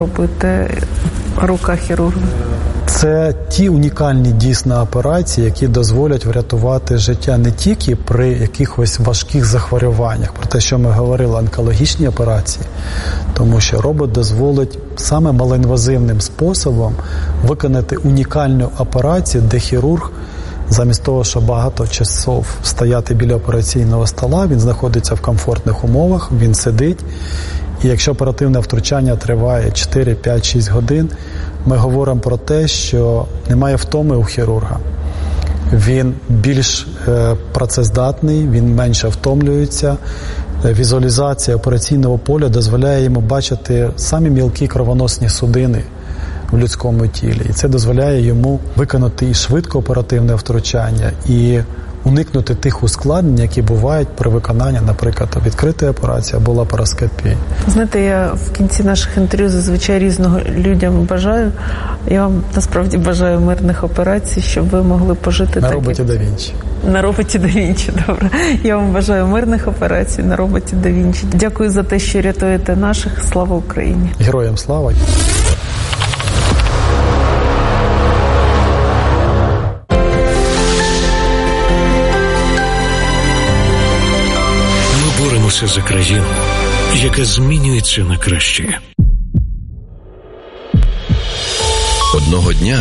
робити рука хірурга? Це ті унікальні дійсно операції, які дозволять врятувати життя не тільки при якихось важких захворюваннях, про те, що ми говорили, онкологічні операції, тому що робот дозволить саме малоінвазивним способом виконати унікальну операцію, де хірург замість того, щоб багато часов стояти біля операційного стола, він знаходиться в комфортних умовах, він сидить. І якщо оперативне втручання триває 4, 5, 6 годин, ми говоримо про те, що немає втоми у хірурга. Він більш працездатний, він менше втомлюється. Візуалізація операційного поля дозволяє йому бачити самі мілкі кровоносні судини в людському тілі. І це дозволяє йому виконати і швидко оперативне втручання, і уникнути тих ускладнень, які бувають при виконанні, наприклад, відкритої операції або лапароскопії. Знаєте, я в кінці наших інтерв'ю зазвичай різного людям бажаю. Я вам насправді бажаю мирних операцій, щоб ви могли пожити на роботі Да Вінчі. На роботі Да Вінчі, добре. Я вам бажаю мирних операцій на роботі Да Вінчі. Дякую за те, що рятуєте наших. Слава Україні! Героям слава! Боремося за країну, яка змінюється на краще. Одного дня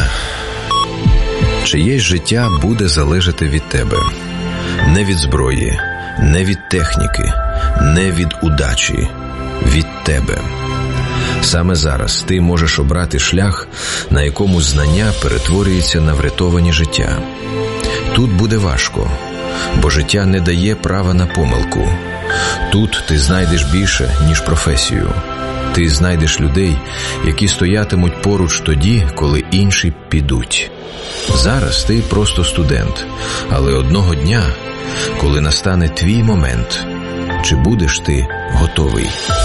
чиєсь життя буде залежати від тебе. Не від зброї, не від техніки, не від удачі. Від тебе. Саме зараз ти можеш обрати шлях, на якому знання перетворюється на врятовані життя. Тут буде важко, бо життя не дає права на помилку. Тут ти знайдеш більше, ніж професію. Ти знайдеш людей, які стоятимуть поруч тоді, коли інші підуть. Зараз ти просто студент, але одного дня, коли настане твій момент, чи будеш ти готовий?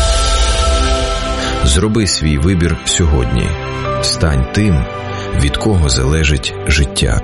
Зроби свій вибір сьогодні. Стань тим, від кого залежить життя.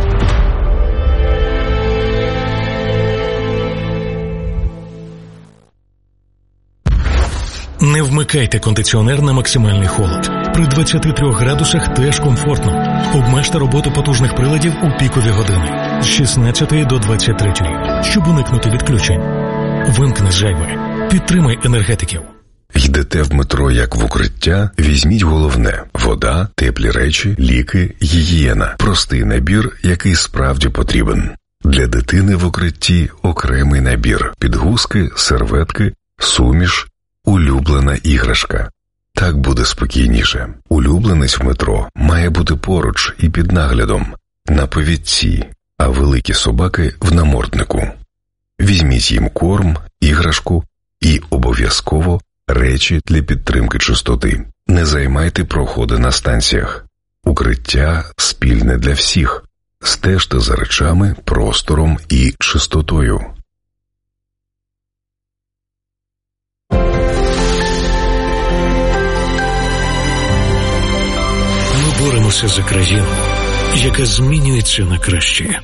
Не вмикайте кондиціонер на максимальний холод. При 23 градусах теж комфортно. Обмежте роботу потужних приладів у пікові години з 16 до 23, щоб уникнути відключень. Вимкни зайве. Підтримай енергетиків. Йдете в метро як в укриття? Візьміть головне – вода, теплі речі, ліки, гігієна. Простий набір, який справді потрібен. Для дитини в укритті окремий набір. Підгузки, серветки, суміш, улюблена іграшка. Так буде спокійніше. Улюбленець в метро має бути поруч і під наглядом, на повідці, а великі собаки в наморднику. Візьміть їм корм, іграшку і обов'язково речі для підтримки чистоти. Не займайте проходи на станціях. Укриття спільне для всіх. Стежте за речами, простором і чистотою. Ми боремося за країну, яка змінюється на краще.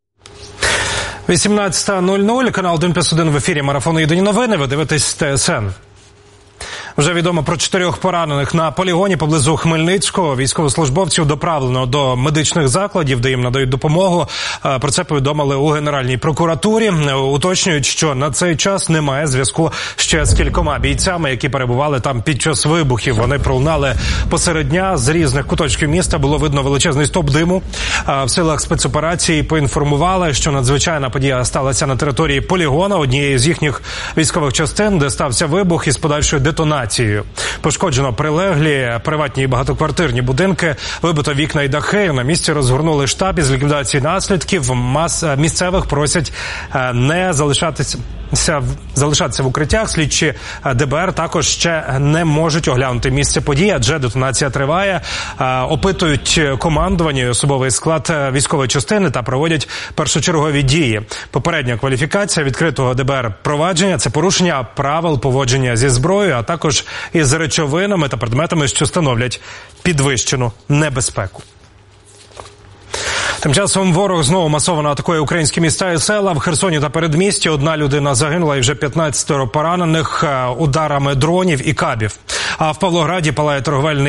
18:00, канал 1+1 в ефірі марафону «Єдині новини». Ви дивитесь ТСН. Вже відомо про 4 поранених на полігоні поблизу Хмельницького. Військовослужбовців доправлено до медичних закладів, де їм надають допомогу. Про це повідомили у Генеральній прокуратурі. Уточнюють, що на цей час немає зв'язку ще з кількома бійцями, які перебували там під час вибухів. Вони пролунали посеред дня. З різних куточків міста було видно величезний стовп диму. В силах спецоперації поінформували, що надзвичайна подія сталася на території полігона, однієї з їхніх військових частин, де стався вибух із подальшою детонацією. Пошкоджено прилеглі приватні і багатоквартирні будинки, вибито вікна і дахи. На місці розгорнули штаб із ліквідації наслідків. Місцевих просять не залишатися в укриттях. Слідчі ДБР також ще не можуть оглянути місце події, адже детонація триває. Опитують командування і особовий склад військової частини та проводять першочергові дії. Попередня кваліфікація відкритого ДБР провадження – це порушення правил поводження зі зброєю, а також із речовинами та предметами, що становлять підвищену небезпеку. Тим часом ворог знову масово атакує українські міста і села. В Херсоні та передмісті 1 людина загинула і вже 15 поранених ударами дронів і кабів. А в Павлограді палає торговельний